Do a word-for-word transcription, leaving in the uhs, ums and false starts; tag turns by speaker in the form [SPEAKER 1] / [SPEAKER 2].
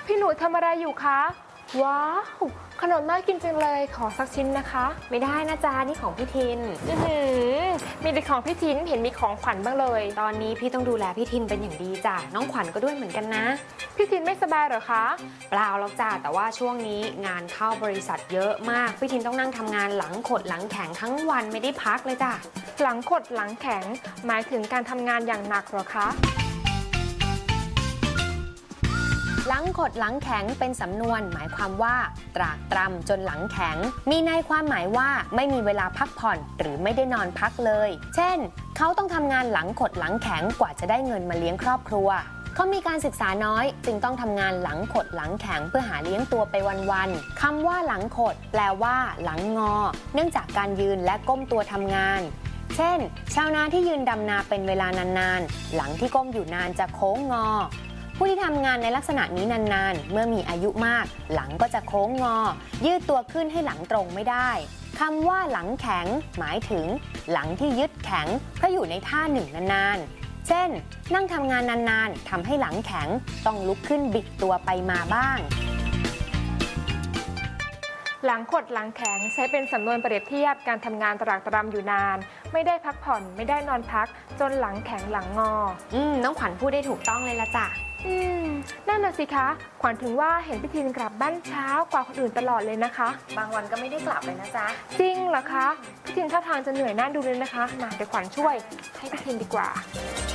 [SPEAKER 1] พี่หนูทำอะไรอยู่คะว้าวขนมน่ากินจังเลยขอสักชิ้นนะคะ
[SPEAKER 2] ไม่ได้นะจ๊ะนี่ของพี่ทิน
[SPEAKER 1] อือหือมีแต่ของพี่ทินเห็นมีของขวัญบ้างเลย
[SPEAKER 2] ตอนนี้พี่ต้องดูแลพี่ทินเป็นอย่างดีจ้ะน้องขวัญก็ด้วยเหมือนกันนะ
[SPEAKER 1] พี่ทินไม่สบายเหรอคะ
[SPEAKER 2] เปล่าหรอกจ้ะแต่ว่าช่วงนี้งานเข้าบริษัทเยอะมากพี่ทินต้องนั่งทำงานหลังขดหลังแข็งทั้งวันไม่ได้พักเลยจ้ะ
[SPEAKER 1] หลังขดหลังแข็งหมายถึงการทำงานอย่างหนักเหรอคะ
[SPEAKER 2] หลังขดหลังแข็งเป็นสำนวนหมายความว่าตรากตรำจนหลังแข็งมีในความหมายว่าไม่มีเวลาพักผ่อนหรือไม่ได้นอนพักเลยเช่นเขาต้องทำงานหลังขดหลังแข็งกว่าจะได้เงินมาเลี้ยงครอบครัวเขามีการศึกษาน้อยจึงต้องทำงานหลังขดหลังแข็งเพื่อหาเลี้ยงตัวไปวันๆคำว่าหลังขดแปลว่าหลังงอเนื่องจากการยืนและก้มตัวทำงานเช่นชาวนาที่ยืนดำนาเป็นเวลานานๆหลังที่ก้มอยู่นานจะโค้งงอผู้ที่ทำงานในลักษณะนี้นานๆเมื่อมีอายุมากหลังก็จะโค้งงอยืดตัวขึ้นให้หลังตรงไม่ได้คำว่าหลังแข็งหมายถึงหลังที่ยึดแข็งเพราะอยู่ในท่าหนึ่งนานๆเช่นนั่งทำงานนานๆทำให้หลังแข็งต้องลุกขึ้นบิดตัวไปมาบ้าง
[SPEAKER 1] หลังขดหลังแข็งใช้เป็นสำนวนเปรียบเทียบการทำงานตรากตรำอยู่นานไม่ได้พักผ่อนไม่ได้นอนพักจนหลังแข็งหลังงอ
[SPEAKER 2] อืมน้องขวัญพูดได้ถูกต้องเลยละจ้ะ
[SPEAKER 1] อืมนั่นน่ะสิคะขวัญถึงว่าเห็นพี่ทินกลับบ้านเช้ากว่าคนอื่นตลอดเลยนะคะ
[SPEAKER 2] บางวันก็ไม่ได้กลับเลยนะจ๊ะ
[SPEAKER 1] จริงเหรอคะพี่ทินท่าทางจะเหนื่อยน่าดูเลยนะคะมาเดี๋ยวขวัญช่วยให้พี่ทินดีกว่า